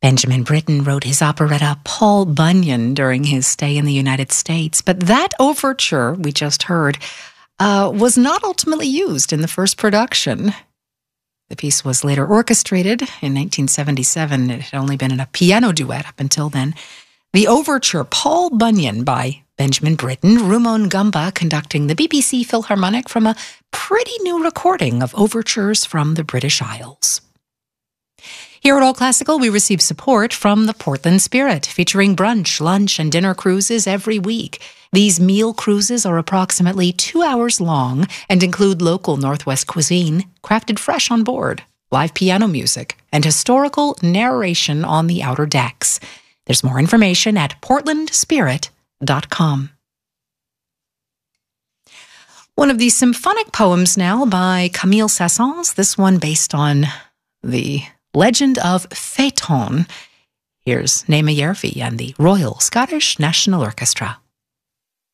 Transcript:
Benjamin Britten wrote his operetta Paul Bunyan during his stay in the United States, but that overture we just heard was not ultimately used in the first production. The piece was later orchestrated in 1977. It had only been in a piano duet up until then. The overture Paul Bunyan by Benjamin Britten, Rumon Gumba conducting the BBC Philharmonic from a pretty new recording of overtures from the British Isles. Here at All Classical, we receive support from the Portland Spirit, featuring brunch, lunch, and dinner cruises every week. These meal cruises are approximately 2 hours long and include local Northwest cuisine, crafted fresh on board, live piano music, and historical narration on the outer decks. There's more information at portlandspirit.com. One of these symphonic poems now by Camille Saint-Saëns, this one based on the legend of Phaeton. Here's Naima Järvi and the Royal Scottish National Orchestra.